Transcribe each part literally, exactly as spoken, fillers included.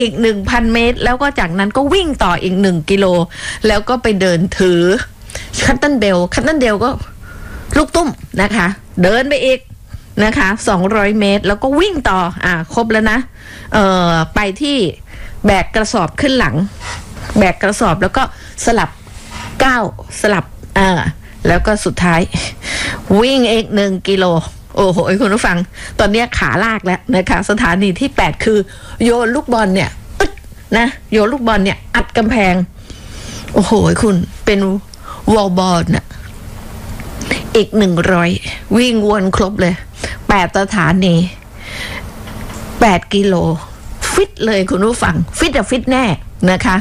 อีกหนึ่งพันเมตรแล้วก็จากนั้นก็วิ่งต่ออีกหนึ่งกิโลแล้วก็ไปเดินถือคัตเติ้ลเบลคัตเติ้ลเบลก็ลูกตุ้มนะคะเดินไปอีกนะคะสองร้อยเมตรแล้วก็วิ่งต่ออ่าครบแล้วนะเอ่อไปที่แบกกระสอบขึ้นหลังแบกกระสอบแล้วก็สลับก้าวสลับอ่าแล้วก็สุดท้ายวิ่งอีกหนึ่งกิโลโอ้โหคุณผู้ฟังตอนนี้ขาลากแล้วนะคะสถานีที่แปดคือโยนลูกบอลเนี่ยปึ๊ดนะโยนลูกบอลเนี่ยอัดกำแพงโอ้โหคุณเป็นวอลบอลน่ะอีกหนึ่งร้อยวิ่งวนครบเลยแปดสถานีแปดกิโลฟิตเลยคุณผู้ฟังฟิตอะฟิตแน่นะคะ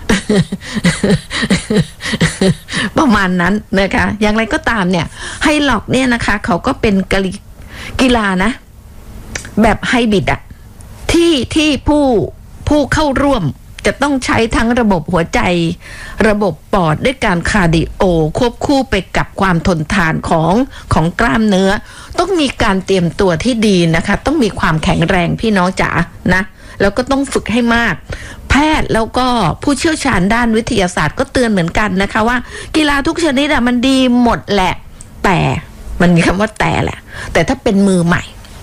ประมาณนั้นนะคะอย่างไรก็ตามเนี่ยไฮล็อกเนี่ยนะคะเขาก็เป็นกีฬานะแบบไฮบริดอะที่ที่ผู้ผู้เข้าร่วมจะต้องใช้ทั้งระบบหัวใจระบบปอดด้วยการคาร์ดิโอควบคู่ไปกับความทนทานของของกล้ามเนื้อต้องมีการเตรียมตัวที่ดีนะคะต้องมีความแข็งแรงพี่น้องจ๋านะแล้วก็ต้องฝึกให้มากแพทย์แล้วก็ผู้เชี่ยวชาญด้านวิทยาศาสตร์ก็เตือนเหมือนกันนะคะว่ากีฬาทุกชนิดอะมันดีหมดแหละแต่มันมีคำว่าแต่แหละแต่ถ้าเป็นมือใหม่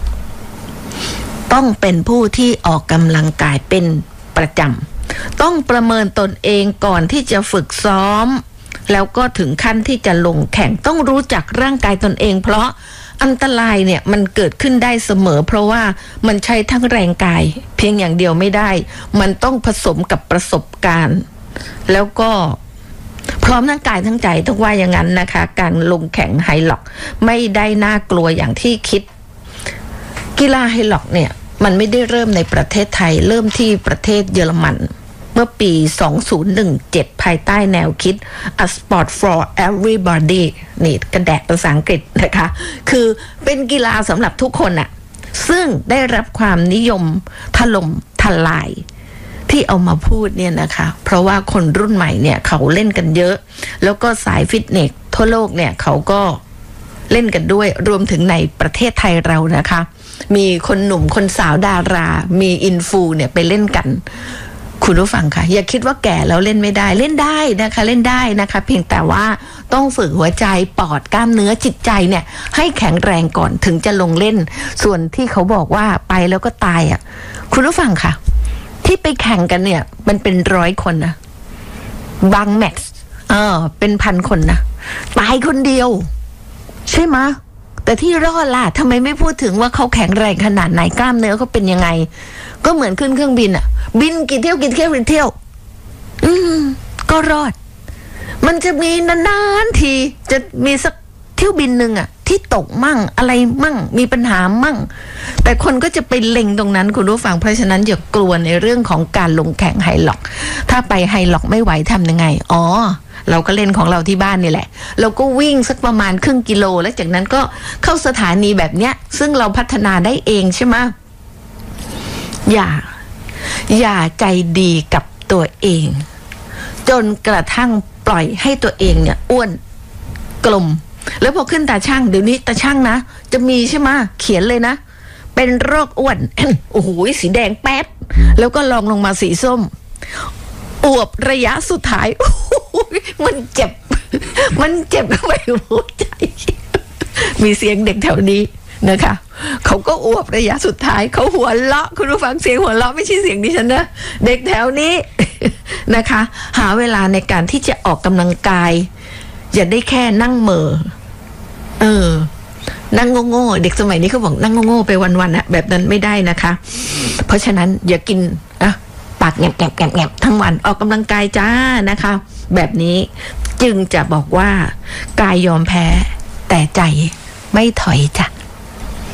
ต้องเป็นผู้ที่ออกกำลังกายเป็นประจำต้องประเมินตนเองก่อนที่จะฝึกซ้อมแล้วก็ถึงขั้นที่จะลงแข่งต้องรู้จักร่างกายตนเองเพราะอันตรายเนี่ยมันเกิดขึ้นได้เสมอเพราะว่ามันใช้ทั้งแรงกายเพียงอย่างเดียวไม่ได้มันต้องผสมกับประสบการณ์แล้วก็พร้อมทั้งกายทั้งใจต้องว่าอย่างนั้นนะคะการลงแข่งไฮล็อกไม่ได้น่ากลัวอย่างที่คิดกีฬาไฮล็อกเนี่ยมันไม่ได้เริ่มในประเทศไทยเริ่มที่ประเทศเยอรมันเมื่อปีสองพันสิบเจ็ดภายใต้แนวคิด A Sport for Everybody นี่กระแดะภาษาอังกฤษนะคะคือเป็นกีฬาสำหรับทุกคนอะซึ่งได้รับความนิยมถล่มทลายที่เอามาพูดเนี่ยนะคะเพราะว่าคนรุ่นใหม่เนี่ยเขาเล่นกันเยอะแล้วก็สายฟิตเนสทั่วโลกเนี่ยเขาก็เล่นกันด้วยรวมถึงในประเทศไทยเรานะคะมีคนหนุ่มคนสาวดารามีอินฟูเนี่ยไปเล่นกันคุณผู้ฟังค่ะอย่าคิดว่าแก่แล้วเล่นไม่ได้เล่นได้นะคะเล่นได้นะคะเพียงแต่ว่าต้องฝึกหัวใจปอดกล้ามเนื้อจิตใจเนี่ยให้แข็งแรงก่อนถึงจะลงเล่นส่วนที่เขาบอกว่าไปแล้วก็ตายอ่ะคุณผู้ฟังค่ะที่ไปแข่งกันเนี่ยมันเป็นร้อยคนนะบางแมตช์เออเป็นพันคนนะตายคนเดียวใช่ไหมแต่ที่รอดล่ะทำไมไม่พูดถึงว่าเขาแข็งแรงขนาดไหนกล้ามเนื้อเขาเป็นยังไงก็เหมือนขึ้นเครื่องบินอะบินกี่เที่ยวกี่เที่ยวกี่เที่ยวอืมก็รอดมันจะมีนานๆทีจะมีสักเที่ยวบินหนึ่งอะที่ตกมั่งอะไรมั่งมีปัญหามั่งแต่คนก็จะไปเล็งตรงนั้นคุณผู้ฟังเพราะฉะนั้นอย่ากลัวในเรื่องของการลงแข่งไฮล็อกถ้าไปไฮล็อกไม่ไหวทำยังไงอ๋อเราก็เล่นของเราที่บ้านนี่แหละเราก็วิ่งสักประมาณครึ่งกิโลแล้วจากนั้นก็เข้าสถานีแบบเนี้ยซึ่งเราพัฒนาได้เองใช่ไหมอย่าอย่าใจดีกับตัวเองจนกระทั่งปล่อยให้ตัวเองเนี่ยอ้วนกลมแล้วพอขึ้นตาช่างเดี๋ยวนี้ตาช่างนะจะมีใช่ไหมเขียนเลยนะเป็นโรคอ้วน โอ้โหสีแดงแป๊ดแล้วก็ลองลงมาสีส้มอวบระยะสุดท้ายมันเจ็บมันเจ็บเข้าไปหัวใจมีเสียงเด็กแถวนี้นะคะเขาก็อวบระยะสุดท้ายเขาหัวเราะคุณผู้ฟังเสียงหัวเราะไม่ใช่เสียงดิฉันนะเด็กแถวนี้นะคะหาเวลาในการที่จะออกกำลังกายอย่าได้แค่นั่งเหม่อเออนั่งโง่ๆเด็กสมัยนี้เขาบอกนั่งโง่ๆไปวันๆนะแบบนั้นไม่ได้นะคะเพราะฉะนั้นอย่ากินอ่ะปากแงบแงบแงบแงบทั้งวันออกกำลังกายจ้านะคะแบบนี้จึงจะบอกว่ากายยอมแพ้แต่ใจไม่ถอยจ้ะ